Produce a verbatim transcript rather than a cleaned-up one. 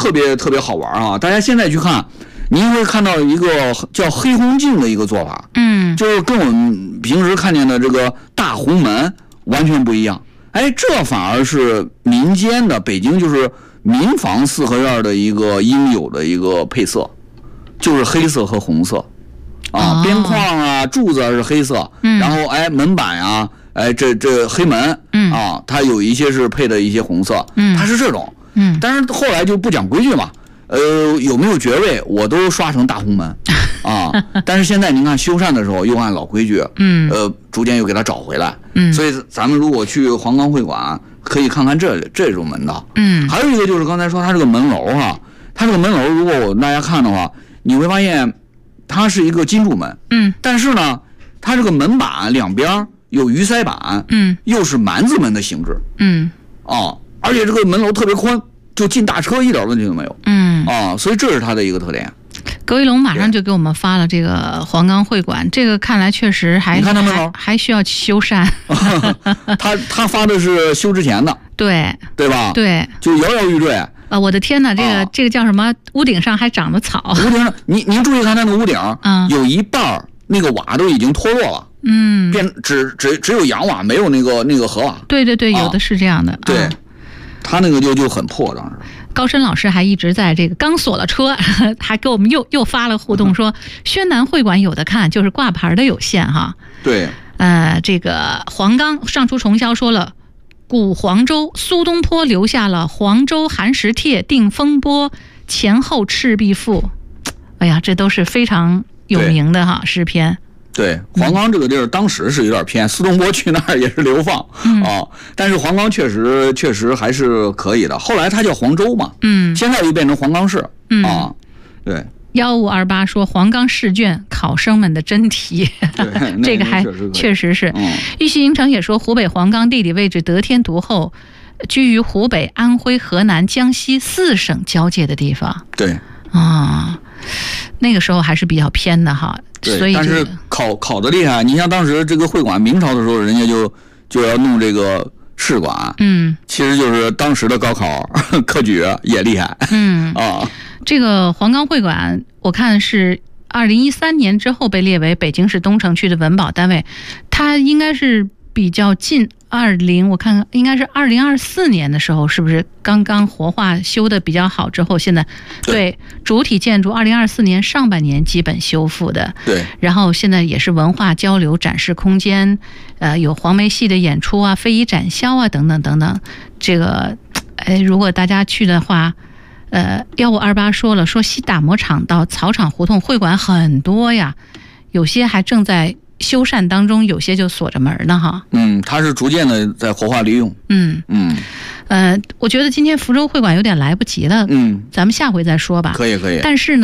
特别特别好玩啊！大家现在去看，您会看到一个叫黑红镜的一个做法， 嗯， 就是跟我们平时看见的这个大红门完全不一样。哎，这反而是民间的北京就是民房四合院的一个应有的一个配色，就是黑色和红色啊，边框啊、柱子是黑色， 嗯， 然后哎门板啊，哎这这黑门， 嗯啊，它有一些是配的一些红色， 嗯， 它是这种， 嗯， 但是后来就不讲规矩嘛，呃，有没有爵位我都刷成大红门。啊！但是现在您看修缮的时候又按老规矩， 嗯， 呃，逐渐又给它找回来， 嗯， 所以咱们如果去黄冈会馆，可以看看这这种门道， 嗯， 还有一个就是刚才说它这个门楼哈、啊，它这个门楼如果我大家看的话，你会发现它是一个金柱门， 嗯， 但是呢，它这个门板两边有鱼鳃板， 嗯， 又是蛮字门的形制， 嗯， 啊，而且这个门楼特别宽，就进大车一点问题都没有， 嗯， 啊，所以这是它的一个特点。 葛一龙马上就给我们发了这个黄冈会馆，这个看来确实还你看他们还还需要修缮。 他他发的是修之前的， 对对吧？ 对， 就摇摇欲坠。 啊，我的天哪，这个、 啊、 这个叫什么？屋顶上还长了草。 屋顶上，您您注意看它那个屋顶， 嗯， 有一半那个瓦都已经脱落了， 嗯， 变只只只有洋瓦，没有那个那个河瓦。 对对对，有的是这样的。啊、 对，他那个就就很破，当时。 高深老师还一直在这个刚锁了车，还给我们又又发了互动说，宣南会馆有的看，就是挂牌的有限哈。 对， 呃，这个黄冈上书重销说了，古黄州苏东坡留下了《黄州寒食帖》《定风波》前后赤壁赋，哎呀，这都是非常有名的哈诗篇。 对，黄冈这个地儿当时是有点偏，苏东坡去那儿也是流放、 嗯、 啊，但是黄冈确实确实还是可以的。后来它叫黄州嘛， 嗯， 现在又变成黄冈市、 嗯、 啊，对。 幺五二八说黄冈试卷考生们的真题，这个还确实是。 嗯、 玉溪营城也说湖北黄冈地理位置得天独厚，居于湖北、安徽、河南、江西四省交界的地方。 对啊，那个时候还是比较偏的哈。 对， 所以、这个、 但是考考的厉害。你像当时这个会馆，明朝的时候，人家就就要弄这个试馆， 嗯， 其实就是当时的高考科举也厉害， 嗯啊。 这个黄冈会馆，我看是二零一三年之后被列为北京市东城区的文保单位，它应该是比较近。二零我看应该是二零二四年的时候，是不是刚刚活化修的比较好之后，现在 对, 对主体建筑二零二四年上半年基本修复的， 对， 然后现在也是文化交流展示空间，呃，有黄梅戏的演出啊，非遗展销啊，等等等等。这个，哎，如果大家去的话，呃，幺五二八说了，说西打磨厂到草场胡同会馆很多呀，有些还正在修缮当中，有些就锁着门呢哈。 嗯，它是逐渐的在活化利用。 嗯嗯， 呃，我觉得今天福州会馆有点来不及了。 嗯， 咱们下回再说吧。 可以可以。 但是呢。